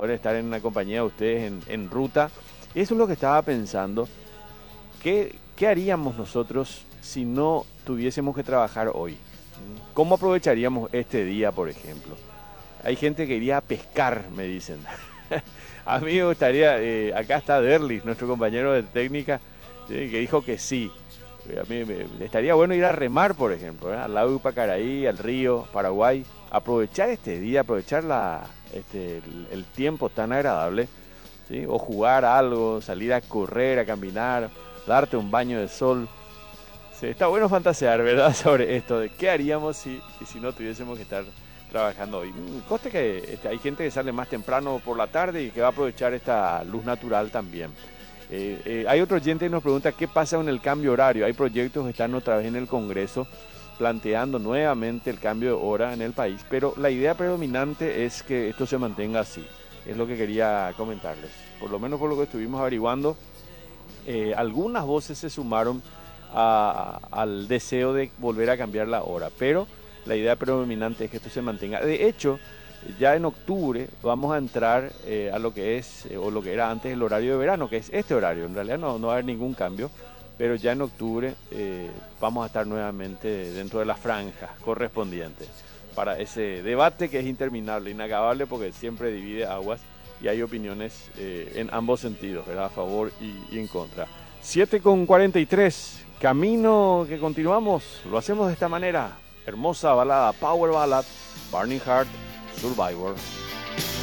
poder estar en la compañía de ustedes en ruta. Y eso es lo que estaba pensando. ¿Qué haríamos nosotros si no tuviésemos que trabajar hoy? ¿Cómo aprovecharíamos este día, por ejemplo? Hay gente que iría a pescar, me dicen. A mí me gustaría, acá está Derlis, nuestro compañero de técnica, ¿sí? Que dijo que sí. A mí estaría bueno ir a remar, por ejemplo, al lago de Pacaraí, al río Paraguay, aprovechar este día, aprovechar el tiempo tan agradable, ¿sí? O jugar algo, salir a correr, a caminar, darte un baño de sol. Sí, está bueno fantasear, ¿verdad? Sobre esto de qué haríamos si no tuviésemos que estar trabajando hoy. Conste que hay gente que sale más temprano por la tarde y que va a aprovechar esta luz natural también. Hay otro oyente que nos pregunta qué pasa con el cambio horario. Hay proyectos que están otra vez en el Congreso planteando nuevamente el cambio de hora en el país, pero la idea predominante es que esto se mantenga así. Es lo que quería comentarles. Por lo menos por lo que estuvimos averiguando, algunas voces se sumaron al deseo de volver a cambiar la hora, pero la idea predominante es que esto se mantenga. De hecho, ya en octubre vamos a entrar a lo que es, o lo que era antes el horario de verano, que es este horario. En realidad no va a haber ningún cambio, pero ya en octubre vamos a estar nuevamente dentro de las franjas correspondientes para ese debate que es interminable, inacabable, porque siempre divide aguas y hay opiniones en ambos sentidos, ¿verdad? A favor y en contra. 7:43, camino que continuamos, lo hacemos de esta manera. Hermosa balada, Power Ballad, Burning Heart, Survivor.